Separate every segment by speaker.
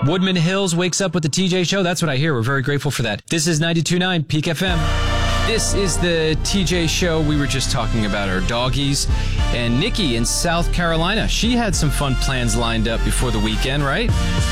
Speaker 1: Woodman Hills wakes up with the TJ Show. That's what I hear. We're very grateful for that. This is 92.9 Peak FM. This is the TJ Show. We were just talking about our doggies. And Nikki in South Carolina, she had some fun plans lined up before the weekend, right?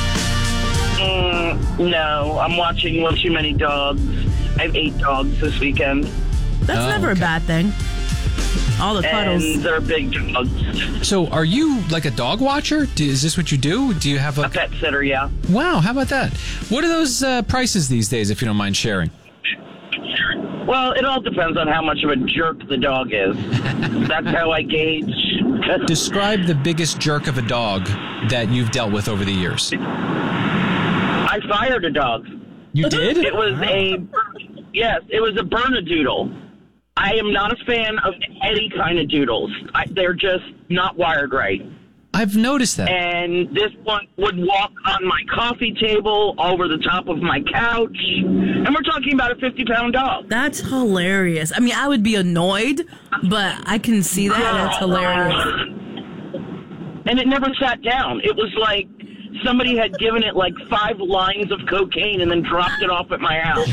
Speaker 2: No, I'm watching one too many dogs. I have 8 dogs this weekend.
Speaker 3: That's never a bad thing. All the cuddles.
Speaker 2: And they're big dogs.
Speaker 1: So are you like a dog watcher? Is this what you do? Do you have
Speaker 2: A pet sitter, yeah.
Speaker 1: Wow, how about that? What are those prices these days, if you don't mind sharing?
Speaker 2: Well, it all depends on how much of a jerk the dog is. That's how I gauge.
Speaker 1: Describe the biggest jerk of a dog that you've dealt with over the years.
Speaker 2: I fired a dog.
Speaker 1: You did?
Speaker 2: It was it was a Bernedoodle. I am not a fan of any kind of doodles. They're just not wired right.
Speaker 1: I've noticed that.
Speaker 2: And this one would walk on my coffee table, over the top of my couch. And we're talking about a 50-pound dog.
Speaker 3: That's hilarious. I mean, I would be annoyed, but I can see that. That's hilarious.
Speaker 2: And it never sat down. It was like somebody had given it like 5 lines of cocaine and then dropped it off at my house.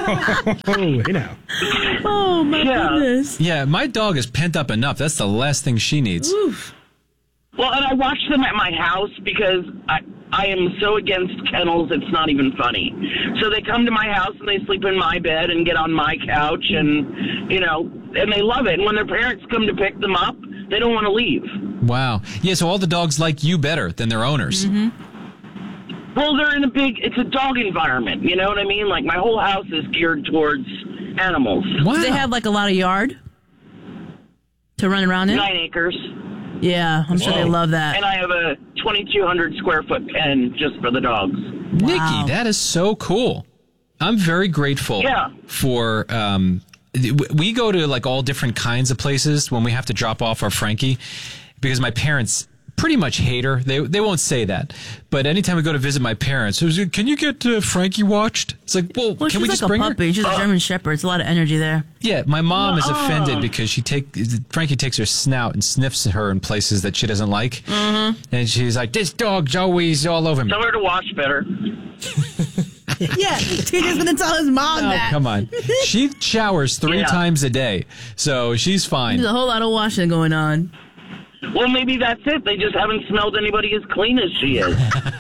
Speaker 3: Oh, my goodness.
Speaker 1: Yeah, my dog is pent up enough. That's the last thing she needs.
Speaker 3: Oof.
Speaker 2: Well, and I watch them at my house because I am so against kennels, it's not even funny. So they come to my house and they sleep in my bed and get on my couch and, and they love it. And when their parents come to pick them up, they don't want to leave.
Speaker 1: Wow. Yeah, so all the dogs like you better than their owners.
Speaker 3: Mm-hmm.
Speaker 2: Well, they're in it's a dog environment, you know what I mean? Like my whole house is geared towards animals.
Speaker 1: Wow.
Speaker 3: Do they have like a lot of yard to run around in?
Speaker 2: 9 acres.
Speaker 3: Yeah, I'm sure they love that.
Speaker 2: And I have a 2,200 square foot pen just for the dogs.
Speaker 1: Nikki, that is so cool. I'm very grateful for... we go to like all different kinds of places when we have to drop off our Frankie because my parents pretty much hate her. They won't say that. But anytime we go to visit my parents, can you get Frankie watched? It's like, well can we just
Speaker 3: like
Speaker 1: bring
Speaker 3: a puppy. She's a German Shepherd. It's a lot of energy there.
Speaker 1: Yeah, my mom is offended because Frankie takes her snout and sniffs her in places that she doesn't like. Mm-hmm. And she's like, this dog's always all over me.
Speaker 2: Tell her to wash better.
Speaker 3: Yeah, TJ's going to tell his mom that.
Speaker 1: Come on. She showers 3 times a day, so she's fine.
Speaker 3: There's a whole lot of washing going on.
Speaker 2: Well, maybe that's it. They just haven't smelled anybody as clean as she is.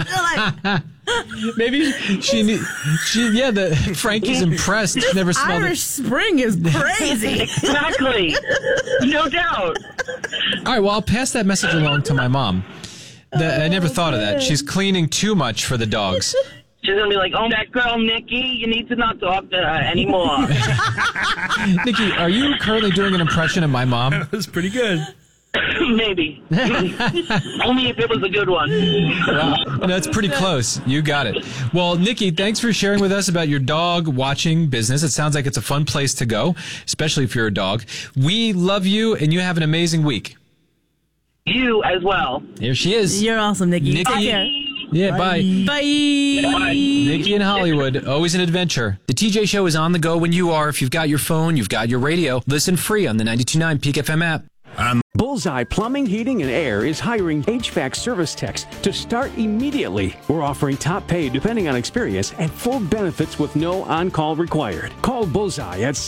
Speaker 1: Maybe Frankie's impressed. She's never smelled
Speaker 3: Irish Spring is crazy.
Speaker 2: Exactly. No doubt.
Speaker 1: All right, well, I'll pass that message along to my mom. I never thought of that. She's cleaning too much for the dogs.
Speaker 2: She's going to be like, oh, that girl, Nikki, you need to not talk to her anymore.
Speaker 1: Nikki, are you currently doing an impression of my mom?
Speaker 4: That was pretty good.
Speaker 2: Maybe. Only if it was a good one.
Speaker 1: Well, that's pretty close. You got it. Well, Nikki, thanks for sharing with us about your dog watching business. It sounds like it's a fun place to go, especially if you're a dog. We love you, and you have an amazing week.
Speaker 2: You as well.
Speaker 1: Here she is.
Speaker 3: You're awesome, Nikki.
Speaker 1: Nikki.
Speaker 3: Take care.
Speaker 1: Yeah, bye.
Speaker 3: Bye.
Speaker 1: Nikki in Hollywood, always an adventure. The TJ Show is on the go when you are. If you've got your phone, you've got your radio. Listen free on the 92.9 Peak FM app.
Speaker 5: Bullseye Plumbing, Heating, and Air is hiring HVAC service techs to start immediately. We're offering top pay depending on experience and full benefits with no on-call required. Call Bullseye at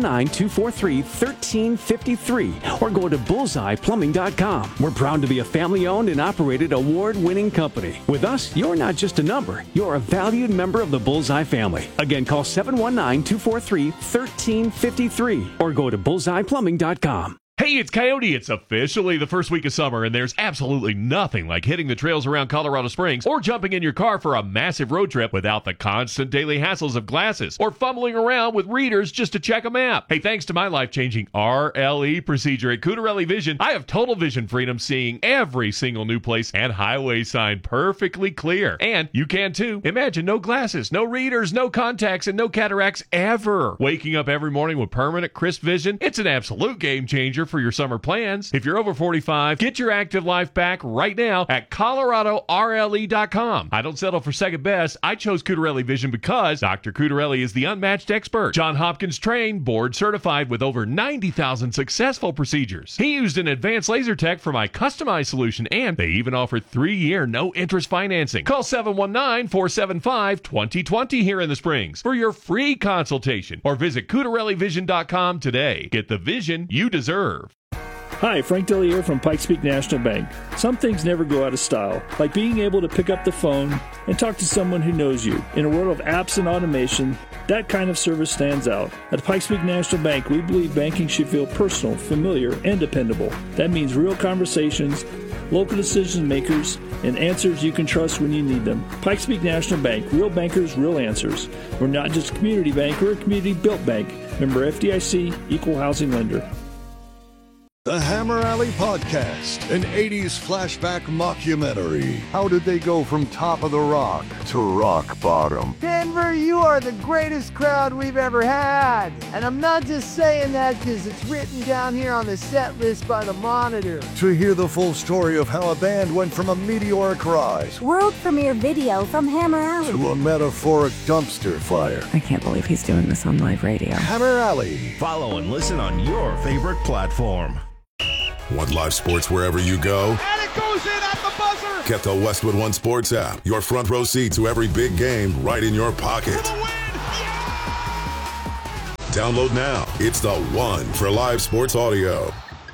Speaker 5: 719-243-1353 or go to bullseyeplumbing.com. We're proud to be a family-owned and operated award-winning company. With us, you're not just a number. You're a valued member of the Bullseye family. Again, call 719-243-1353 or go to bullseyeplumbing.com.
Speaker 6: Hey, it's Coyote. It's officially the first week of summer, and there's absolutely nothing like hitting the trails around Colorado Springs or jumping in your car for a massive road trip without the constant daily hassles of glasses or fumbling around with readers just to check a map. Hey, thanks to my life-changing RLE procedure at Cudarelli Vision, I have total vision freedom, seeing every single new place and highway sign perfectly clear. And you can too. Imagine no glasses, no readers, no contacts, and no cataracts ever. Waking up every morning with permanent crisp vision, it's an absolute game changer for your summer plans. If you're over 45, get your active life back right now at ColoradoRLE.com. I don't settle for second best. I chose Cutarelli Vision because Dr. Cutarelli is the unmatched expert. John Hopkins trained, board certified with over 90,000 successful procedures. He used an advanced laser tech for my customized solution, and they even offer 3-year no-interest financing. Call 719-475-2020 here in the Springs for your free consultation, or visit CutarelliVision.com today. Get the vision you deserve.
Speaker 4: Hi, Frank Delier from Pikes Peak National Bank. Some things never go out of style, like being able to pick up the phone and talk to someone who knows you. In a world of apps and automation, that kind of service stands out. At Pikes Peak National Bank, we believe banking should feel personal, familiar, and dependable. That means real conversations, local decision makers, and answers you can trust when you need them. Pikes Peak National Bank, real bankers, real answers. We're not just a community bank, we're a community-built bank. Member FDIC, equal housing lender.
Speaker 7: The Hammer Alley Podcast, an 80s flashback mockumentary. How did they go from top of the rock to rock bottom?
Speaker 8: Denver, you are the greatest crowd we've ever had. And I'm not just saying that because it's written down here on the set list by the Monitor.
Speaker 7: To hear the full story of how a band went from a meteoric rise,
Speaker 9: world premiere video from Hammer Alley,
Speaker 7: to a metaphoric dumpster fire.
Speaker 10: I can't believe he's doing this on live radio.
Speaker 7: Hammer Alley.
Speaker 11: Follow and listen on your favorite platform.
Speaker 12: Want live sports wherever you go?
Speaker 13: And it goes in at the buzzer!
Speaker 12: Get the Westwood One Sports app. Your front row seat to every big game right in your pocket.
Speaker 13: For the win!
Speaker 12: Yeah! Download now. It's the one for live sports audio.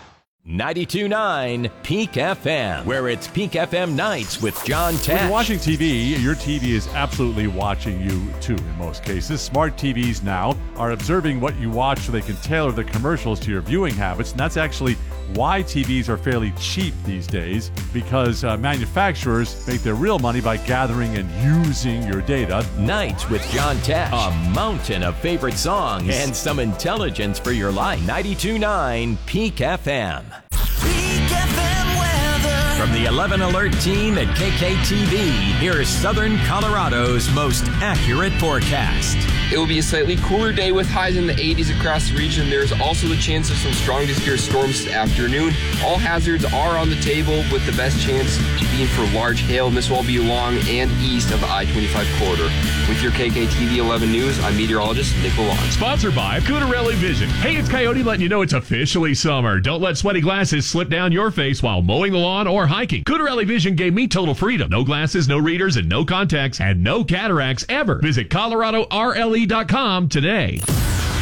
Speaker 14: 92.9 Peak FM, where it's Peak FM nights with John Tesh.
Speaker 15: When you're watching TV, your TV is absolutely watching you too in most cases. Smart TVs now are observing what you watch so they can tailor the commercials to your viewing habits, and that's actually why TVs are fairly cheap these days, because manufacturers make their real money by gathering and using your data.
Speaker 14: Nights with John Tesh, a mountain of favorite songs and some intelligence for your life. 92.9 Peak FM. Peak FM weather. From the 11 Alert team at KKTV, here's Southern Colorado's most accurate forecast.
Speaker 16: It will be a slightly cooler day with highs in the 80s across the region. There's also the chance of some strong to severe storms this afternoon. All hazards are on the table, with the best chance being for large hail, and this will all be along and east of the I-25 corridor. With your KKTV 11 News, I'm meteorologist Nick Lalonde.
Speaker 6: Sponsored by Cutarelli Vision. Hey, it's Coyote letting you know it's officially summer. Don't let sweaty glasses slip down your face while mowing the lawn or hiking. Cutarelli Vision gave me total freedom. No glasses, no readers, and no contacts, and no cataracts ever. Visit ColoradoRLE.com today.